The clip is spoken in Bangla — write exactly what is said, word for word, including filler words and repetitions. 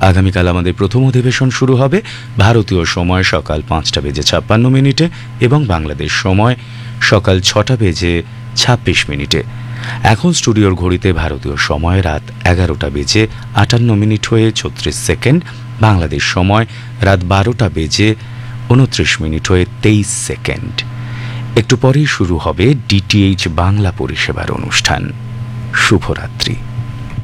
আগামীকাল আমাদের প্রথম অধিবেশন শুরু হবে ভারতীয় সময় সকাল পাঁচটা বেজে ছাপ্পান্ন মিনিটে এবং বাংলাদেশ সময় সকাল ছটা বেজে ছাব্বিশ মিনিটে। এখন স্টুডিওর ঘড়িতে ভারতীয় সময় রাত এগারোটা বেজে আটান্ন মিনিট হয়ে ছত্রিশ সেকেন্ড, বাংলাদেশ সময় রাত বারোটা বেজে উনত্রিশ মিনিট হয়ে তেইশ সেকেন্ড। একটু পরেই শুরু হবে ডিটিএইচ বাংলা পরিষেবার অনুষ্ঠান। শুভরাত্রি।